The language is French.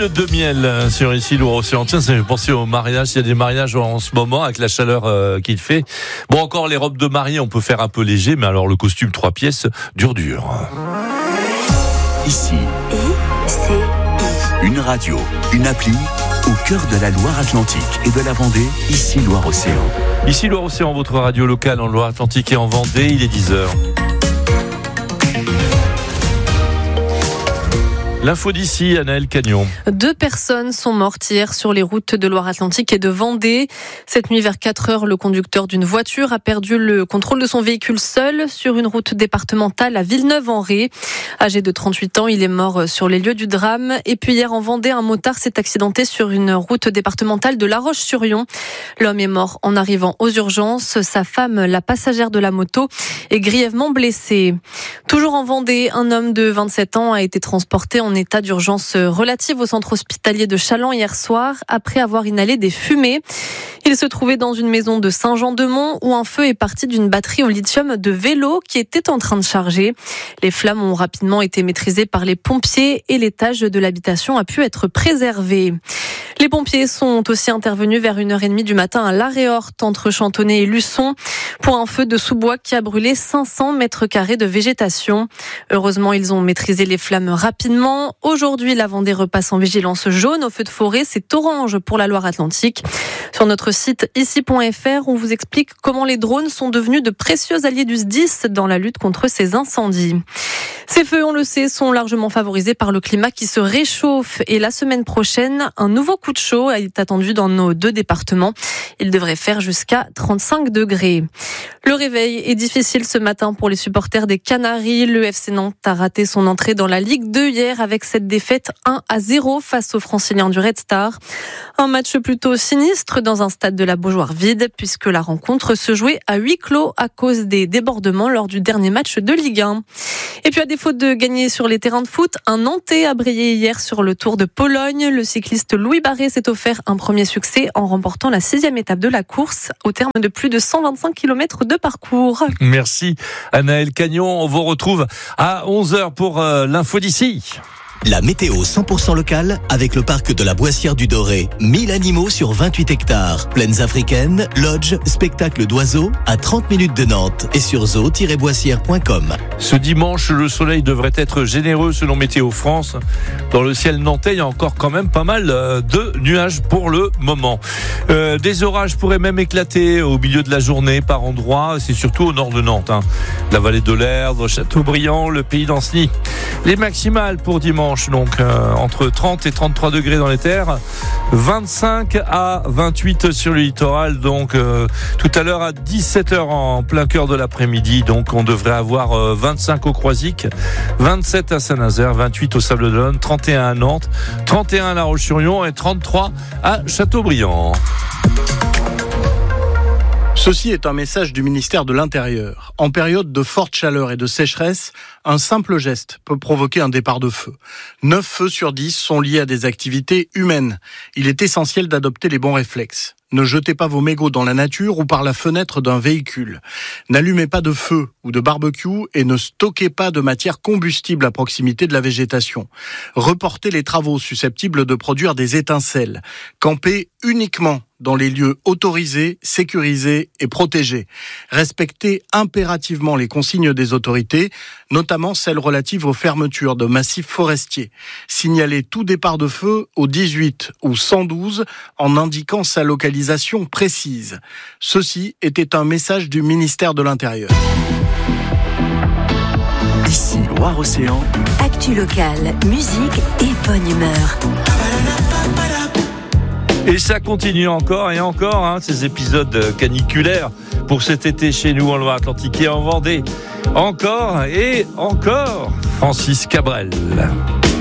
lune de miel sur ici Loire-Océan. Tiens, ça me fait penser au mariage. Il y a des mariages en ce moment avec la chaleur qu'il fait. Bon, encore les robes de mariée, on peut faire un peu léger, mais alors le costume 3 pièces, dur. Ici, une radio, une appli au cœur de la Loire-Atlantique et de la Vendée, ici Loire-Océan. Ici Loire-Océan, votre radio locale en Loire-Atlantique et en Vendée, il est 10h. L'info d'ici, Anaëlle Cagnon. 2 personnes sont mortes hier sur les routes de Loire-Atlantique et de Vendée. Cette nuit, vers 4h, le conducteur d'une voiture a perdu le contrôle de son véhicule seul sur une route départementale à Villeneuve-en-Ré. Âgé de 38 ans, il est mort sur les lieux du drame. Et puis hier, en Vendée, un motard s'est accidenté sur une route départementale de La Roche-sur-Yon. L'homme est mort en arrivant aux urgences. Sa femme, la passagère de la moto, est grièvement blessée. Toujours en Vendée, un homme de 27 ans a été transporté en état d'urgence relative au centre hospitalier de Challans hier soir après avoir inhalé des fumées. Il se trouvait dans une maison de Saint-Jean-de-Mont où un feu est parti d'une batterie au lithium de vélo qui était en train de charger. Les flammes ont rapidement été maîtrisées par les pompiers et l'étage de l'habitation a pu être préservé. Les pompiers sont aussi intervenus vers 1h30 du matin à l'Aréorte entre Chantonnay et Luçon pour un feu de sous-bois qui a brûlé 500 mètres carrés de végétation. Heureusement, ils ont maîtrisé les flammes rapidement. Aujourd'hui, la Vendée repasse en vigilance jaune au feu de forêt. C'est orange pour la Loire-Atlantique. Sur notre site ici.fr, on vous explique comment les drones sont devenus de précieux alliés du SDIS dans la lutte contre ces incendies. Ces feux, on le sait, sont largement favorisés par le climat qui se réchauffe. Et la semaine prochaine, un nouveau coup de chaud est attendu dans nos 2 départements. Il devrait faire jusqu'à 35 degrés. Le réveil est difficile ce matin pour les supporters des Canaries. Le FC Nantes a raté son entrée dans la Ligue 2 hier avec cette défaite 1-0 face aux Franciliens du Red Star. Un match plutôt sinistre dans un stade de la Beaujoire vide puisque la rencontre se jouait à huis clos à cause des débordements lors du dernier match de Ligue 1. Et puis à défaut de gagner sur les terrains de foot, un Nantais a brillé hier sur le Tour de Pologne. Le cycliste Louis Barré s'est offert un premier succès en remportant la 6e étape de la course au terme de plus de 125 km de parcours. Merci Anaëlle Cagnon. On vous retrouve à 11h pour l'info d'ici. La météo 100% locale avec le parc de la Boissière du Doré. 1000 animaux sur 28 hectares. Plaines africaines, lodge, spectacle d'oiseaux à 30 minutes de Nantes et sur zoo-boissière.com. Ce dimanche, le soleil devrait être généreux selon Météo France. Dans le ciel nantais, il y a encore quand même pas mal de nuages pour le moment. Des orages pourraient même éclater au milieu de la journée par endroits. C'est surtout au nord de Nantes. La vallée de l'Erdre, Châteaubriand, le pays d'Ancenis. Les maximales pour dimanche. Donc entre 30 et 33 degrés dans les terres, 25 à 28 sur le littoral. Donc tout à l'heure à 17h en plein cœur de l'après-midi. Donc on devrait avoir 25 au Croisic, 27 à Saint-Nazaire, 28 au Sables-d'Olonne, 31 à Nantes, 31 à La Roche-sur-Yon et 33 à Châteaubriand. Ceci est un message du ministère de l'Intérieur. En période de forte chaleur et de sécheresse, un simple geste peut provoquer un départ de feu. 9 feux sur 10 sont liés à des activités humaines. Il est essentiel d'adopter les bons réflexes. Ne jetez pas vos mégots dans la nature ou par la fenêtre d'un véhicule. N'allumez pas de feu ou de barbecue et ne stockez pas de matière combustible à proximité de la végétation. Reportez les travaux susceptibles de produire des étincelles. Campez uniquement dans les lieux autorisés, sécurisés et protégés. Respectez impérativement les consignes des autorités, notamment celles relatives aux fermetures de massifs forestiers. Signalez tout départ de feu au 18 ou 112 en indiquant sa localisation précise. Ceci était un message du ministère de l'Intérieur. Ici Loire-Océan. Actu locale, musique et bonne humeur. Et ça continue encore et encore, ces épisodes caniculaires pour cet été chez nous en Loire-Atlantique et en Vendée. Encore et encore, Francis Cabrel.